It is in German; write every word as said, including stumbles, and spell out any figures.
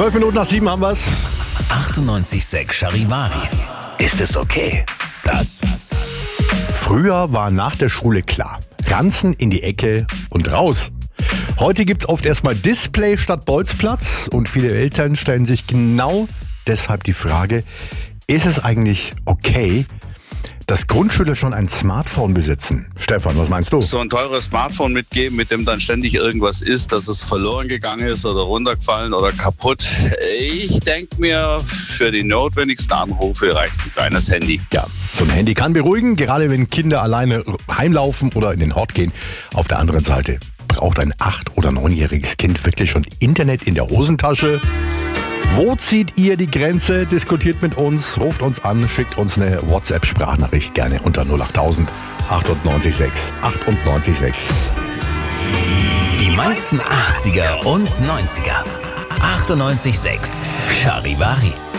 Zwölf Minuten nach sieben haben wir's. achtundneunzig Komma sechs Charivari. Ist es okay? Das Früher war nach der Schule klar. Ranzen in die Ecke und raus. Heute gibt's oft erstmal Display statt Bolzplatz und viele Eltern stellen sich genau deshalb die Frage, ist es eigentlich okay, dass Grundschüler schon ein Smartphone besitzen? Stefan, was meinst du? So ein teures Smartphone mitgeben, mit dem dann ständig irgendwas ist, dass es verloren gegangen ist oder runtergefallen oder kaputt. Ich denke mir, für die notwendigsten Anrufe reicht ein kleines Handy. Ja, so ein Handy kann beruhigen, gerade wenn Kinder alleine heimlaufen oder in den Hort gehen. Auf der anderen Seite braucht ein acht- oder neunjähriges Kind wirklich schon Internet in der Hosentasche? Wo zieht ihr die Grenze? Diskutiert mit uns, ruft uns an, schickt uns eine WhatsApp-Sprachnachricht gerne unter null acht tausend achtundneunzig sechs achtundneunzig sechs. Die meisten achtziger und neunziger. achtundneunzig Komma sechs Charivari.